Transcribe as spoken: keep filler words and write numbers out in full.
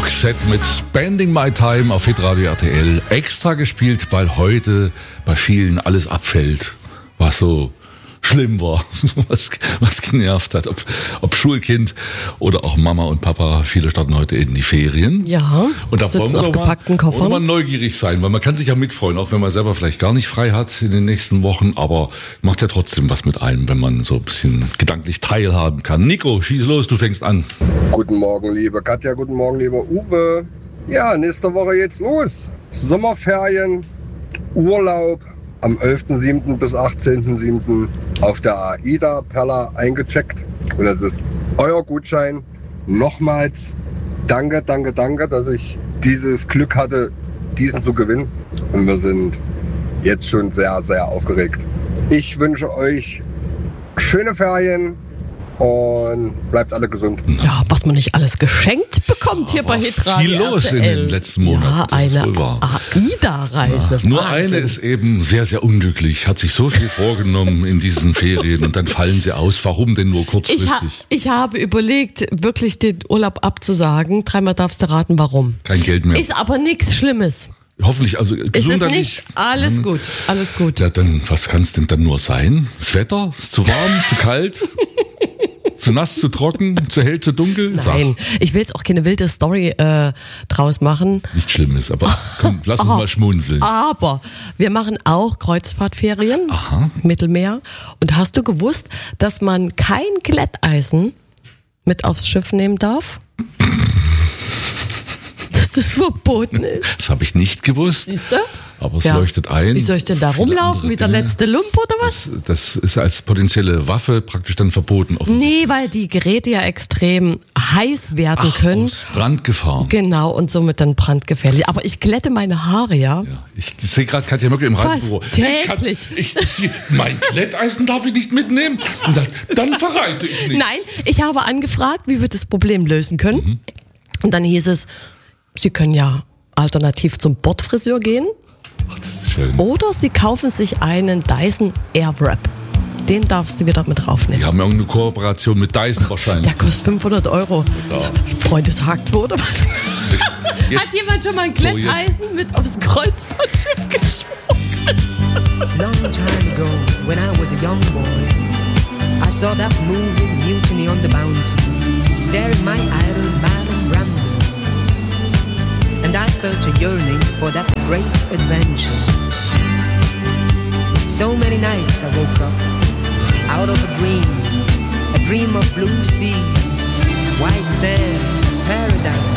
Roxette mit Spending My Time auf Hitradio R T L. Extra gespielt, weil heute bei vielen alles abfällt, was so schlimm war, was, was genervt hat. Ob, ob Schulkind oder auch Mama und Papa, viele starten heute in die Ferien. Ja, und da wollen wir auf doch gepackten mal, Koffern. mal neugierig sein, weil man kann sich ja mitfreuen, auch wenn man selber vielleicht gar nicht frei hat in den nächsten Wochen, aber macht ja trotzdem was mit einem, wenn man so ein bisschen gedanklich teilhaben kann. Nico, schieß los, du fängst an. Guten Morgen, liebe Katja, guten Morgen, lieber Uwe. Ja, nächste Woche geht's los. Sommerferien, Urlaub. Am elften siebten bis achtzehnten siebten auf der AIDA Perla eingecheckt. Und das ist euer Gutschein. Nochmals danke, danke, danke, dass ich dieses Glück hatte, diesen zu gewinnen. Und wir sind jetzt schon sehr, sehr aufgeregt. Ich wünsche euch schöne Ferien und bleibt alle gesund. Ja, was man nicht alles geschenkt bekommt hier bei Hitradio Viel los R T L. in den letzten Monaten. Ja, das ist eine wohl wahr. AIDA-Reise. Ja, nur Wahnsinn. eine ist eben sehr, sehr unglücklich, hat sich so viel vorgenommen in diesen Ferien und dann fallen sie aus. Warum denn nur Ich, ha kurzfristig? ich habe überlegt, wirklich den Urlaub abzusagen. Dreimal darfst du raten, warum. Kein Geld mehr. Ist aber nichts Schlimmes. Hoffentlich, also Ist es gesundheitlich. nicht? Alles gut, alles gut. Ja, dann, was kann es denn dann nur sein? Das Wetter? Ist zu warm, zu kalt? Zu nass, zu trocken, zu hell, zu dunkel? Nein, ich will jetzt auch keine wilde Story äh, draus machen. Nicht Schlimmes, aber komm, lass uns Oh. mal schmunzeln. Aber wir machen auch Kreuzfahrtferien, Aha. Mittelmeer. Und hast du gewusst, dass man kein Glätteisen mit aufs Schiff nehmen darf? Dass das verboten ist. Das habe ich nicht gewusst, Siehst du? aber es Ja. leuchtet ein. Wie soll ich denn da Viele rumlaufen? andere Wie der Dinge. letzte Lump oder was? Das ist als potenzielle Waffe praktisch dann verboten. offensichtlich. Nee, weil die Geräte ja extrem heiß werden Ach, können. aus Brandgefahr. Genau, und somit dann brandgefährlich. Aber ich glätte meine Haare, ja. Ja, ich sehe gerade Katja Möcke im Fast Reisebüro. täglich. Ich, kann, ich, sie, mein Glätteisen darf ich nicht mitnehmen. Und dann, dann verreise ich nicht. Nein, ich habe angefragt, wie wir das Problem lösen können. Mhm. Und dann hieß es, Sie können ja alternativ zum Bordfriseur gehen Ach, das ist schön. oder Sie kaufen sich einen Dyson Airwrap. Den darfst du wieder mit draufnehmen. Die haben ja irgendeine Kooperation mit Dyson wahrscheinlich. Der kostet fünfhundert Euro. Ja. Freundestag oder was? Jetzt- Hat jemand schon mal ein So, jetzt- Glätteisen mit aufs Kreuzfahrtschiff geschmuggelt? Long time ago, when I was a young boy, I saw that movie Mutiny on the Bounty, staring my idol Marlon Brando, and I felt a yearning for that great adventure. So many nights I woke up out of a dream, a dream of blue sea, white sand, paradise.